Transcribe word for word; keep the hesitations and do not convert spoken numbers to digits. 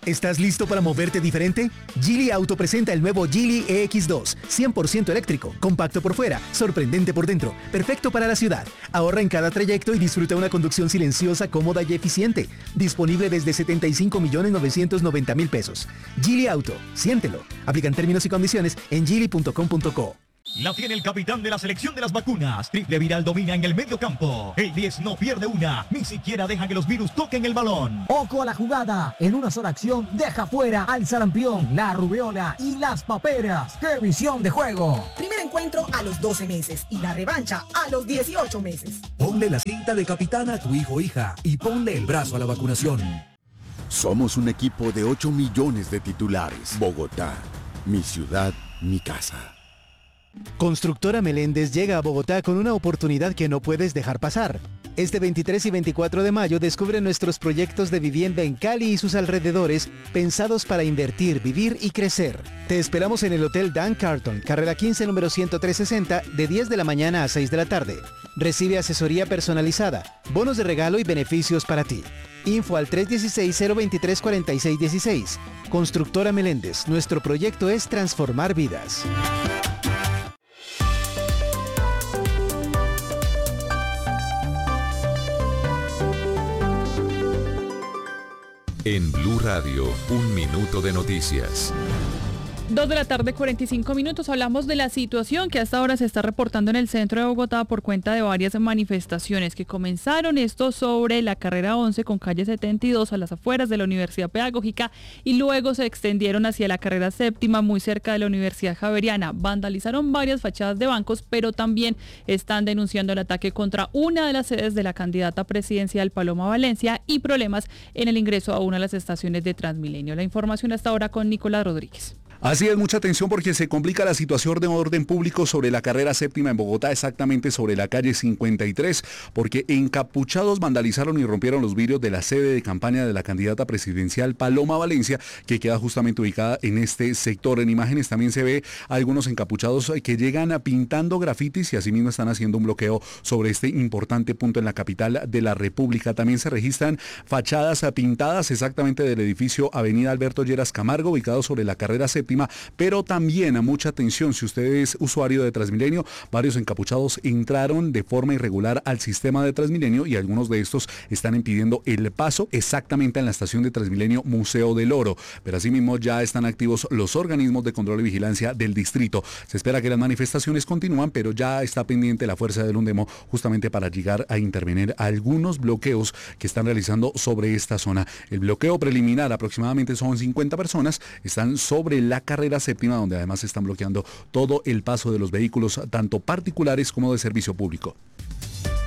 ¿Estás listo para moverte diferente? Geely Auto presenta el nuevo Geely E X dos, cien por ciento eléctrico, compacto por fuera, sorprendente por dentro, perfecto para la ciudad. Ahorra en cada trayecto y disfruta una conducción silenciosa, cómoda y eficiente. Disponible desde setenta y cinco millones novecientos noventa mil pesos. Geely Auto, siéntelo. Aplican términos y condiciones en geely punto com punto co. La tiene el capitán de la selección de las vacunas. Triple Viral domina en el medio campo. El diez no pierde una, ni siquiera deja que los virus toquen el balón. Ojo a la jugada. En una sola acción deja fuera al sarampión, la rubiola y las paperas. ¡Qué visión de juego! Primer encuentro a los doce meses y la revancha a los dieciocho meses. Ponle la cinta de capitán a tu hijo o hija y ponle el brazo a la vacunación. Somos un equipo de ocho millones de titulares. Bogotá, mi ciudad, mi casa. Constructora Meléndez llega a Bogotá con una oportunidad que no puedes dejar pasar. Este veintitrés y veinticuatro de mayo descubre nuestros proyectos de vivienda en Cali y sus alrededores, pensados para invertir, vivir y crecer. Te esperamos en el Hotel Dan Carlton, carrera quince, número ciento tres sesenta, de diez de la mañana a seis de la tarde. Recibe asesoría personalizada, bonos de regalo y beneficios para ti. Info al tres uno seis, cero dos tres, cuatro seis uno seis. Constructora Meléndez, nuestro proyecto es transformar vidas. En Blue Radio, un minuto de noticias. Dos de la tarde, cuarenta y cinco minutos. Hablamos de la situación que hasta ahora se está reportando en el centro de Bogotá por cuenta de varias manifestaciones que comenzaron. Esto sobre la carrera once con calle setenta y dos a las afueras de la Universidad Pedagógica y luego se extendieron hacia la carrera séptima muy cerca de la Universidad Javeriana. Vandalizaron varias fachadas de bancos, pero también están denunciando el ataque contra una de las sedes de la candidata presidencial Paloma Valencia y problemas en el ingreso a una de las estaciones de Transmilenio. La información hasta ahora con Nicolás Rodríguez. Así es, mucha atención porque se complica la situación de orden público sobre la carrera séptima en Bogotá, exactamente sobre la calle cincuenta y tres, porque encapuchados vandalizaron y rompieron los vidrios de la sede de campaña de la candidata presidencial Paloma Valencia, que queda justamente ubicada en este sector. En imágenes también se ve a algunos encapuchados que llegan a pintando grafitis y asimismo están haciendo un bloqueo sobre este importante punto en la capital de la República. También se registran fachadas pintadas exactamente del edificio Avenida Alberto Lleras Camargo, ubicado sobre la carrera séptima, pero también a mucha atención, si usted es usuario de Transmilenio, varios encapuchados entraron de forma irregular al sistema de Transmilenio y algunos de estos están impidiendo el paso exactamente en la estación de Transmilenio Museo del Oro, pero asimismo ya están activos los organismos de control y vigilancia del distrito. Se espera que las manifestaciones continúan, pero ya está pendiente la fuerza del UNDEMO justamente para llegar a intervenir a algunos bloqueos que están realizando sobre esta zona. El bloqueo preliminar aproximadamente son cincuenta personas, están sobre la carrera séptima, donde además están bloqueando todo el paso de los vehículos, tanto particulares como de servicio público.